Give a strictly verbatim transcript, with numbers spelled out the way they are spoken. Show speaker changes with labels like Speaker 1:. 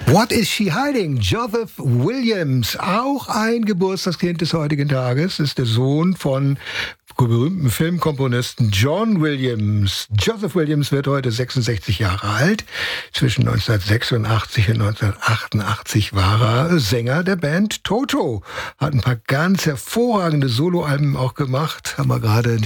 Speaker 1: What is she hiding? Joseph Williams, auch ein Geburtstagskind des heutigen Tages, ist der Sohn von berühmten Filmkomponisten John Williams. Joseph Williams wird heute sechsundsechzig Jahre alt. Zwischen neunzehnhundertsechsundachtzig und neunzehnhundertachtundachtzig war er Sänger der Band Toto. Hat ein paar ganz hervorragende Soloalben auch gemacht. Haben wir gerade